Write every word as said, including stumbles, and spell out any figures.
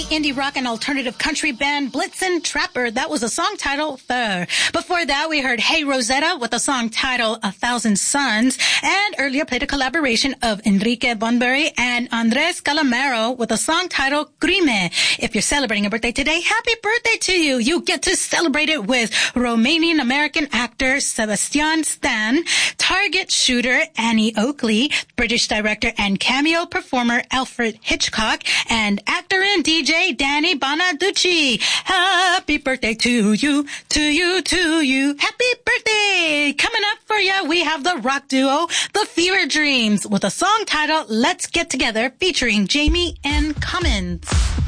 indie rock and alternative country band Blitzen Trapper. That was a song titled Fur. Before that, we heard Hey Rosetta with a song titled A Thousand Suns, and earlier played a collaboration of Enrique Bunbury and Andres Calamaro with a song titled Crime. If you're celebrating a birthday today, happy birthday to you. You get to celebrate it with Romanian-American actor Sebastian Stan, Target shooter Annie Oakley, British director and cameo performer Alfred Hitchcock, and actor and D J Danny Bonaducci. Happy birthday to you, to you, to you. Happy birthday! Coming up for you, we have the rock duo, The Fever Dreams, with a song titled Let's Get Together featuring Jamie N. Cummins.